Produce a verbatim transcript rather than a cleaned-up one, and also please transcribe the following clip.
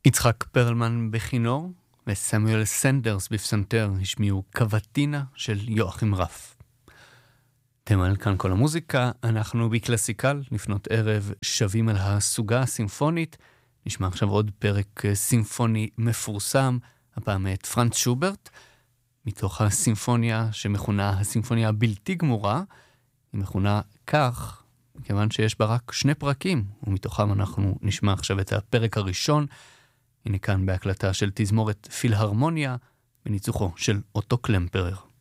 יצחק פרלמן בכינור וסמואל סנדרס בפסנתר השמיעו קבטינה של יואכים רף. אתם על כאן כל המוזיקה, אנחנו בקלאסיקל, לפנות ערב שווים על הסוגה הסימפונית. נשמע עכשיו עוד פרק סימפוני מפורסם, הפעם את פרנץ שוברט, מתוך הסימפוניה שמכונה הסימפוניה הבלתי גמורה. היא מכונה כך, כיוון שיש בה רק שני פרקים, ומתוכם אנחנו נשמע עכשיו את הפרק הראשון. הנה כאן בהקלטה של תזמורת פילהרמוניה, בניצוחו של אוטו קלמפרר.